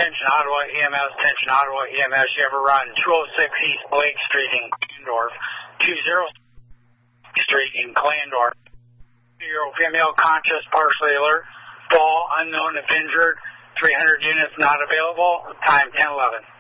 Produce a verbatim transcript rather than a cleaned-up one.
Attention Ottawa E M S, attention Ottawa E M S, you have a run two oh six East Blake Street in Clandorf, two oh Street in Clandorf. Two-year-old female conscious, partially alert, fall, unknown if injured, three hundred units not available, time ten eleven.